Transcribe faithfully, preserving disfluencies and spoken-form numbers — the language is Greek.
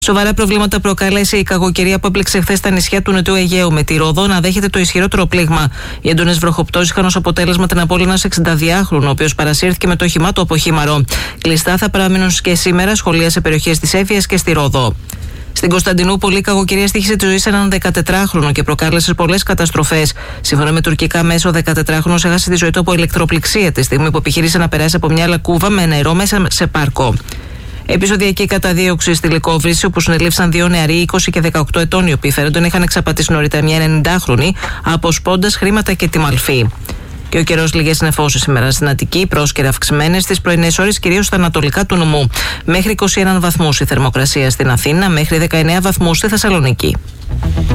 Σοβαρά προβλήματα προκάλεσε η κακοκαιρία που έπληξε χθες στα νησιά του Νοτιού Αιγαίου, με τη Ρόδο να δέχεται το ισχυρότερο πλήγμα. Οι έντονες βροχοπτώσεις είχαν ως αποτέλεσμα την απώλεια ενός εξηνταδυάχρονου, ο οποίος παρασύρθηκε με το όχημά του από χήμαρο. Κλειστά θα παραμείνουν και σήμερα σχολεία σε περιοχές της Έφειας και στη Ρόδο. Στην Κωνσταντινούπολη, η κακοκαιρία στοίχησε τη ζωή σε έναν δεκατετράχρονο και προκάλεσε πολλές καταστροφές. Σύμφωνα με τουρκικά μέσα, ο δεκατετράχρονος έχασε τη ζωή του από ηλεκτροπληξία τη στιγμή που επιχείρησε να περάσει από μια λακκούβα με νερό μέσα σε πάρκο. Επεισοδιακή καταδίωξη στη Λυκόβρηση, όπου συνελήφθησαν δύο νεαροί είκοσι και δεκαοκτώ ετών, οι οποίοι φέρονταν είχαν εξαπατήσει νωρίτερα μια ενενηντάχρονη, αποσπώντας χρήματα και τιμαλφή. Και ο καιρός, λίγες νεφώσεις σήμερα στην Αττική, πρόσκαιρα αυξημένες στις πρωινές ώρες, κυρίως στα ανατολικά του νομού. Μέχρι είκοσι ένα βαθμούς η θερμοκρασία στην Αθήνα, μέχρι δεκαεννέα βαθμούς στη Θεσσαλονίκη.